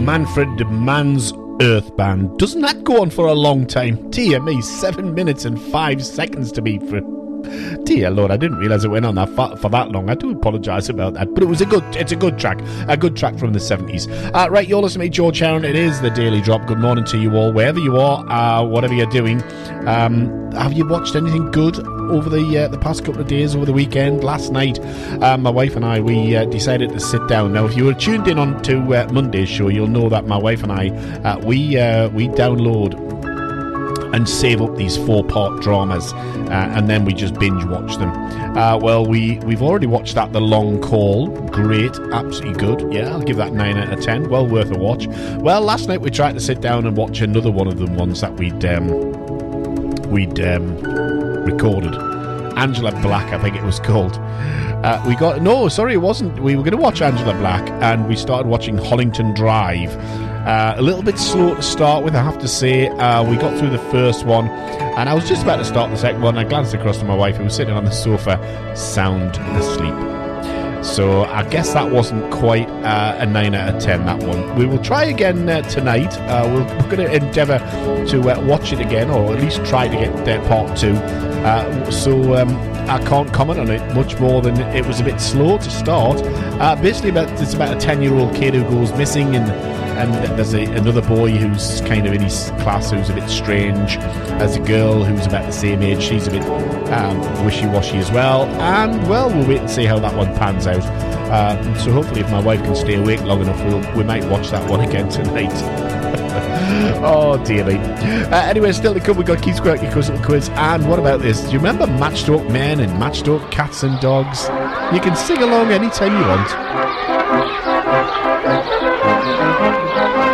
Manfred Mann's Earth Band. Doesn't that go on for a long time? Dear me, 7 minutes and 5 seconds to be for. Dear Lord, I didn't realise it went on that for that long. I do apologise about that, but it's a good track from the 70s. Right, you're listening to me, George Heron. It is the Daily Drop. Good morning to you all, wherever you are, whatever you're doing. Have you watched anything good over the past couple of days, over the weekend? Last night, my wife and I, we decided to sit down. Now, if you were tuned in on to Monday's show, you'll know that my wife and I, we download and save up these 4-part dramas, and then we just binge watch them. Well, we've already watched that, The Long Call. Great, absolutely good. Yeah, I'll give that 9 out of 10. Well worth a watch. Well, last night we tried to sit down and watch another one of them ones that we'd recorded. Angela Black, I think it was called. It wasn't. We were going to watch Angela Black, and we started watching Hollington Drive. A little bit slow to start with, I have to say. We got through the first one, and I was just about to start the second one. I glanced across to my wife, who was sitting on the sofa, sound asleep. So I guess that wasn't quite a 9 out of 10, that one. We will try again tonight. We're going to endeavour to watch it again, or at least try to get part 2. I can't comment on it much more than it was a bit slow to start. Basically, it's about a 10-year-old kid who goes missing, and there's another boy who's kind of in his class who's a bit strange. There's a girl who's about the same age. She's a bit wishy-washy as well. And, well, we'll wait and see how that one pans out. So hopefully if my wife can stay awake long enough, we might watch that one again tonight. Oh, dear me. Anyway, still to come, we've got Keith's Quirky Quiz. And what about this? Do you remember Matchstroke Men and Matchstroke Cats and Dogs? You can sing along anytime you want.